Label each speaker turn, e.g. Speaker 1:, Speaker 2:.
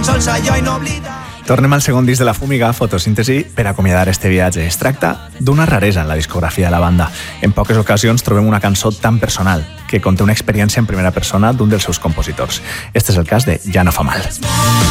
Speaker 1: tan sols allò inoblidable.
Speaker 2: Tornem al segon disc de La Fúmiga, Fotosíntesi, per acomiadar este viatge. Es tracta d'una raresa en la discografia de la banda. En poques ocasions trobem una cançó tan personal, que conté una experiència en primera persona d'un dels seus compositors. Este és el cas de Ja no fa mal.